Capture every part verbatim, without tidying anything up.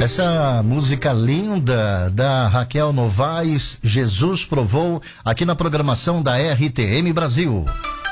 Essa música linda da Raquel Novaes, Jesus Provou, aqui na programação da R T M Brasil.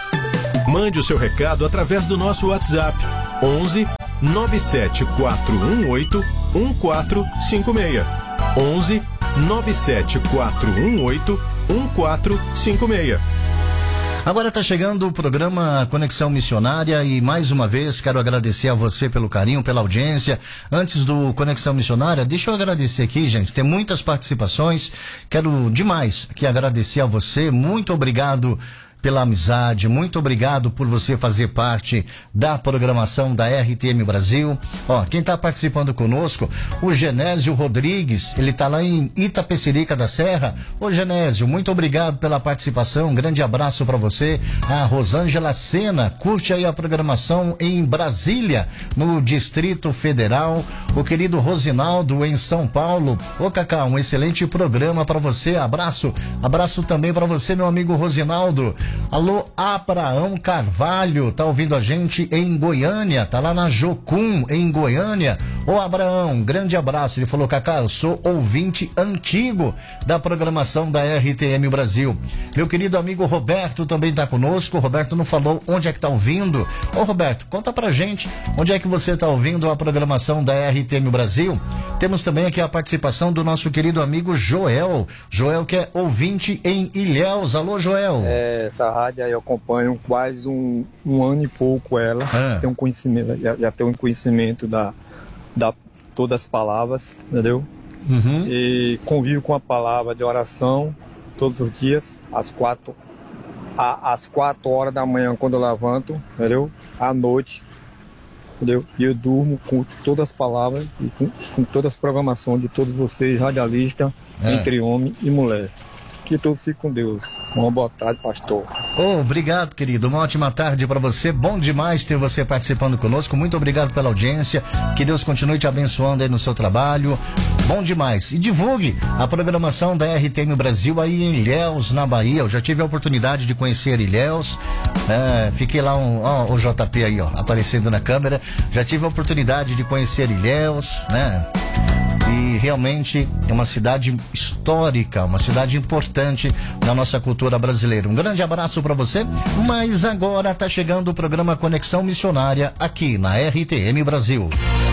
Mande o seu recado através do nosso WhatsApp onze nove sete quatro um oito um quatro cinco seis. onze nove sete quatro um oito um quatro cinco seis. Agora está chegando o programa Conexão Missionária e mais uma vez quero agradecer a você pelo carinho, pela audiência. Antes do Conexão Missionária, deixa eu agradecer aqui, gente, tem muitas participações. Quero demais aqui agradecer a você, muito obrigado pela amizade, muito obrigado por você fazer parte da programação da R T M Brasil. Ó, quem está participando conosco, o Genésio Rodrigues, ele tá lá em Itapecerica da Serra. Ô Genésio, muito obrigado pela participação, um grande abraço para você. A Rosângela Sena, curte aí a programação em Brasília, no Distrito Federal. O querido Rosinaldo em São Paulo. Ô Cacá, um excelente programa para você, abraço, abraço também para você, meu amigo Rosinaldo. Alô, Abraão Carvalho, tá ouvindo a gente em Goiânia, tá lá na Jocum, em Goiânia. Ô Abraão, um grande abraço. Ele falou, Cacá, eu sou ouvinte antigo da programação da R T M Brasil. Meu querido amigo Roberto também tá conosco. O Roberto não falou onde é que tá ouvindo. Ô Roberto, conta pra gente onde é que você tá ouvindo a programação da R T M Brasil. Temos também aqui a participação do nosso querido amigo Joel. Joel que é ouvinte em Ilhéus. Alô, Joel. É, essa rádio aí eu acompanho quase um, um ano e pouco ela. É. Tem um conhecimento, já, já tenho um conhecimento da, da todas as palavras, entendeu? Uhum. E convivo com a palavra de oração todos os dias, às quatro, a, às quatro horas da manhã quando eu levanto, entendeu? À noite, entendeu? E eu durmo com todas as palavras e com, com todas as programações de todos vocês, radialistas, é. Entre homem e mulher. Que todos fiquem com Deus. Uma boa tarde, pastor. Oh, obrigado, querido. Uma ótima tarde para você. Bom demais ter você participando conosco. Muito obrigado pela audiência. Que Deus continue te abençoando aí no seu trabalho. Bom demais. E divulgue a programação da R T M Brasil aí em Ilhéus, na Bahia. Eu já tive a oportunidade de conhecer Ilhéus. É, fiquei lá, um, ó, o J P aí, ó, aparecendo na câmera. Já tive a oportunidade de conhecer Ilhéus, né? E realmente é uma cidade histórica, uma cidade importante da nossa cultura brasileira. Um grande abraço para você, mas agora está chegando o programa Conexão Missionária aqui na R T M Brasil.